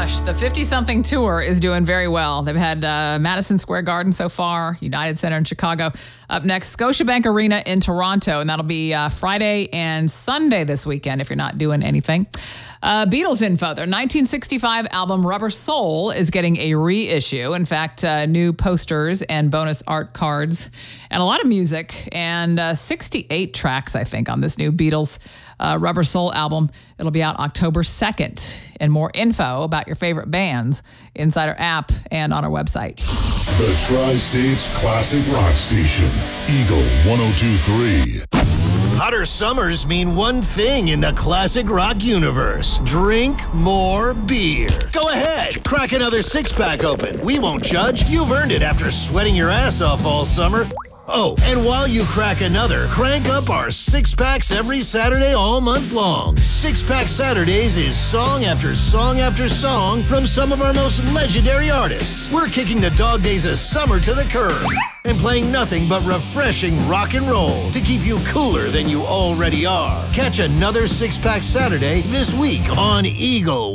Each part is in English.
gosh, the 50-something tour is doing very well. They've had Madison Square Garden so far, United Center in Chicago. Up next, Scotiabank Arena in Toronto, and that'll be Friday and Sunday this weekend if you're not doing anything. Beatles info. Their 1965 album Rubber Soul is getting a reissue. In fact, new posters and bonus art cards and a lot of music and 68 tracks, I think, on this new Beatles Rubber Soul album. It'll be out October 2nd. And more info about your favorite bands inside our app and on our website. The Tri-States Classic Rock Station, Eagle 102.3. Hotter summers mean one thing in the classic rock universe. Drink more beer. Go ahead, crack another six-pack open. We won't judge. You've earned it after sweating your ass off all summer. Oh, and while you crack another, crank up our six-packs every Saturday all month long. Six-Pack Saturdays is song after song after song from some of our most legendary artists. We're kicking the dog days of summer to the curb and playing nothing but refreshing rock and roll to keep you cooler than you already are. Catch another Six-Pack Saturday this week on Eagle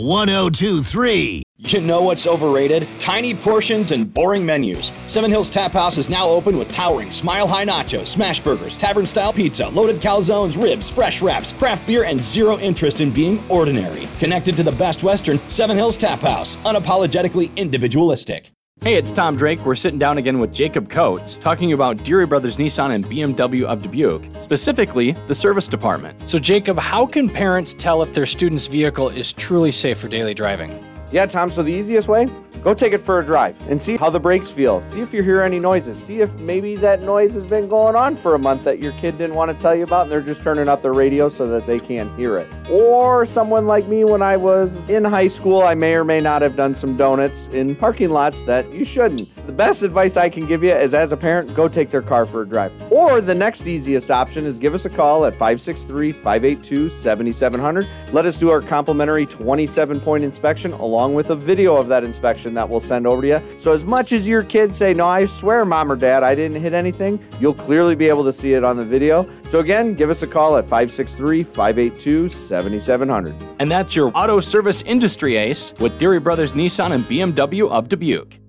102.3. You know what's overrated? Tiny portions and boring menus. Seven Hills Tap House is now open with towering Smile High Nachos, smash burgers, tavern-style pizza, loaded calzones, ribs, fresh wraps, craft beer, and zero interest in being ordinary. Connected to the best Western, Seven Hills Tap House. Unapologetically individualistic. Hey, it's Tom Drake. We're sitting down again with Jacob Coates, talking about Deary Brothers Nissan and BMW of Dubuque, specifically the service department. So Jacob, how can parents tell if their student's vehicle is truly safe for daily driving? Yeah, Tom, so the easiest way? Go take it for a drive and see how the brakes feel. See if you hear any noises. See if maybe that noise has been going on for a month that your kid didn't want to tell you about and they're just turning up their radio so that they can't hear it. Or someone like me when I was in high school, I may or may not have done some donuts in parking lots that you shouldn't. The best advice I can give you is, as a parent, go take their car for a drive. Or the next easiest option is give us a call at 563-582-7700. Let us do our complimentary 27-point inspection along with a video of that inspection that we'll send over to you. So as much as your kids say, no, I swear, Mom or Dad, I didn't hit anything, you'll clearly be able to see it on the video. So again, give us a call at 563-582-7700. And that's your auto service industry ace with Deary Brothers Nissan and BMW of Dubuque.